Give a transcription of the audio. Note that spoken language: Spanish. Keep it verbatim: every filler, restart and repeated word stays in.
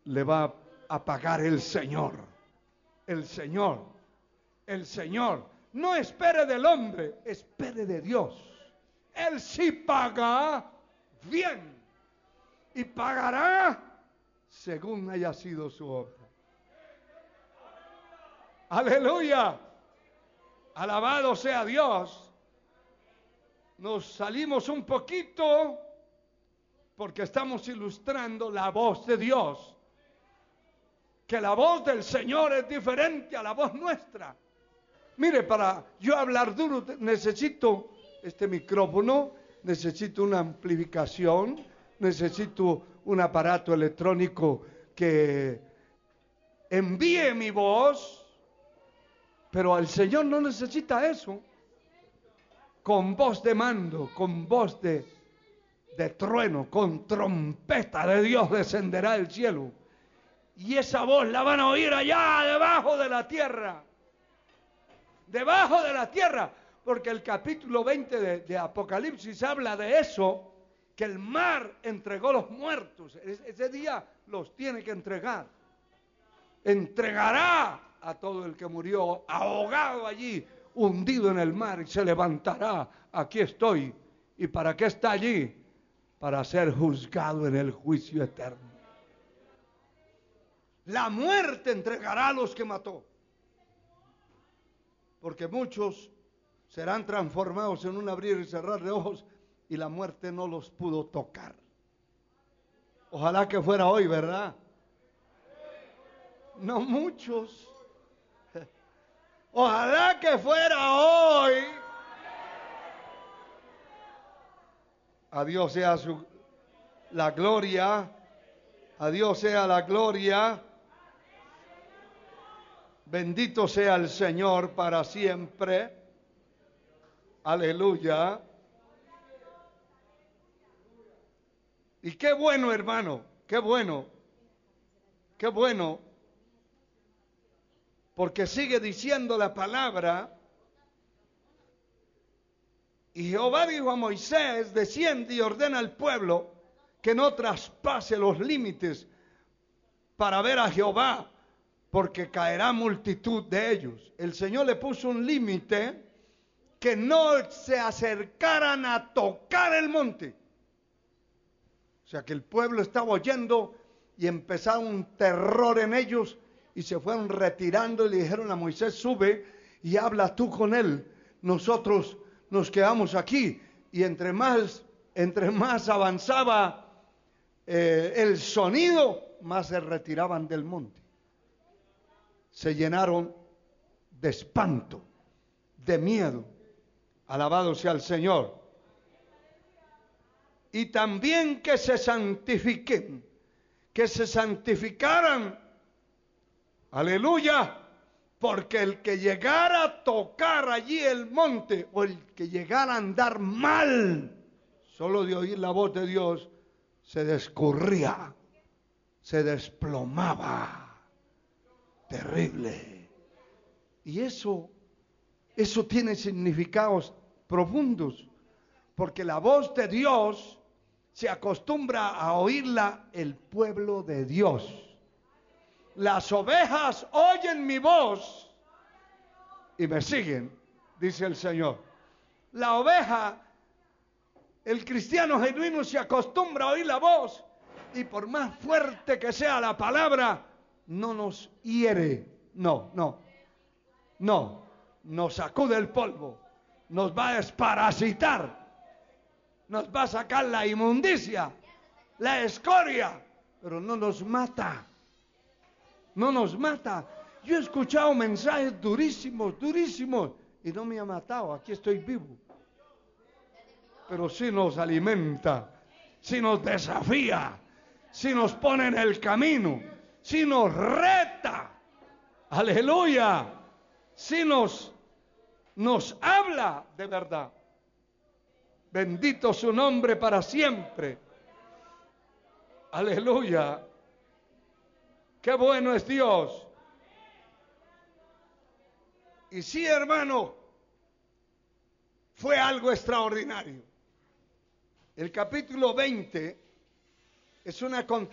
le va a pagar el Señor. El Señor. El Señor. No espere del hombre, espere de Dios. Él sí paga bien. Y pagará según haya sido su obra. Aleluya. Alabado sea Dios. Nos salimos un poquito porque estamos ilustrando la voz de Dios. Que la voz del Señor es diferente a la voz nuestra. Mire, para yo hablar duro necesito este micrófono, necesito una amplificación, necesito un aparato electrónico que envíe mi voz. Pero el Señor no necesita eso. Con voz de mando, con voz de, de trueno, con trompeta de Dios descenderá del cielo. Y esa voz la van a oír allá debajo de la tierra. Debajo de la tierra. Porque el capítulo veinte de, de Apocalipsis habla de eso. Que el mar entregó los muertos. Ese día los tiene que entregar. Entregará a todo el que murió ahogado allí, hundido en el mar, y se levantará. Aquí estoy. ¿Y para qué está allí? Para ser juzgado en el juicio eterno. La muerte entregará a los que mató. Porque muchos serán transformados en un abrir y cerrar de ojos y la muerte no los pudo tocar. Ojalá que fuera hoy, ¿verdad? No muchos. Ojalá que fuera hoy. A Dios sea su, la gloria. A Dios sea la gloria. Bendito sea el Señor para siempre. Aleluya. Y qué bueno, hermano, qué bueno, qué bueno. Porque sigue diciendo la palabra. Y Jehová dijo a Moisés, desciende y ordena al pueblo que no traspase los límites para ver a Jehová, porque caerá multitud de ellos. El Señor le puso un límite, que no se acercaran a tocar el monte. O sea que el pueblo estaba oyendo y empezaba un terror en ellos y se fueron retirando y le dijeron a Moisés, sube y habla tú con él. Nosotros nos quedamos aquí. Y entre más, entre más avanzaba eh, el sonido, más se retiraban del monte. Se llenaron de espanto, de miedo. Alabado sea el Señor. Y también que se santifiquen, que se santificaran. Aleluya. Porque el que llegara a tocar allí el monte, o el que llegara a andar mal, solo de oír la voz de Dios, se descurría, se desplomaba. Terrible. Y eso, eso tiene significados profundos, porque la voz de Dios se acostumbra a oírla el pueblo de Dios. Las ovejas oyen mi voz y me siguen, dice el Señor. La oveja, el cristiano genuino se acostumbra a oír la voz, y por más fuerte que sea la palabra, no nos hiere, no, no, no, nos sacude el polvo, nos va a desparasitar, nos va a sacar la inmundicia, la escoria, pero no nos mata, no nos mata. Yo he escuchado mensajes durísimos, durísimos, y no me ha matado, aquí estoy vivo, pero sí nos alimenta, sí nos desafía, sí nos pone en el camino, si nos reta, aleluya, si nos, nos habla de verdad. Bendito su nombre para siempre. Aleluya. Qué bueno es Dios. Y sí, hermano, fue algo extraordinario. El capítulo veinte es una